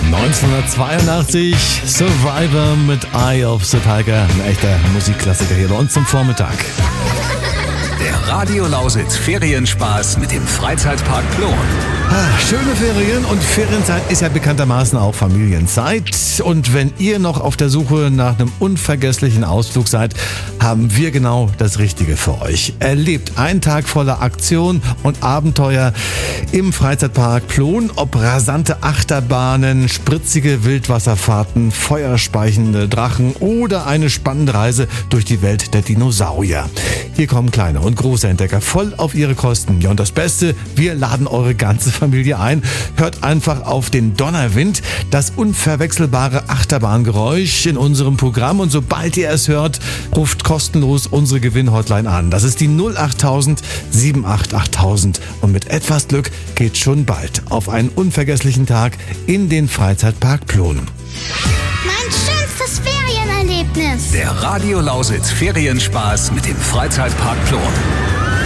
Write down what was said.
1982, Survivor mit Eye of the Tiger, ein echter Musikklassiker hier bei uns zum Vormittag. Der Radio Lausitz Ferienspaß mit dem Freizeitpark Plon. Schöne Ferien, und Ferienzeit ist ja bekanntermaßen auch Familienzeit. Und wenn ihr noch auf der Suche nach einem unvergesslichen Ausflug seid, haben wir genau das Richtige für euch. Erlebt einen Tag voller Aktion und Abenteuer im Freizeitpark Plon. Ob rasante Achterbahnen, spritzige Wildwasserfahrten, feuerspeichende Drachen oder eine spannende Reise durch die Welt der Dinosaurier. Hier kommen kleine und große Entdecker voll auf ihre Kosten. Ja, und das Beste, wir laden eure ganze Familie ein. Hört einfach auf den Donnerwind, das unverwechselbare Achterbahngeräusch in unserem Programm, und sobald ihr es hört, ruft kostenlos unsere Gewinnhotline an. Das ist die 08000 788 und mit etwas Glück geht's schon bald auf einen unvergesslichen Tag in den Freizeitpark Plon. Mein schönstes Ferienerlebnis. Der Radio Lausitz Ferienspaß mit dem Freizeitpark Plon.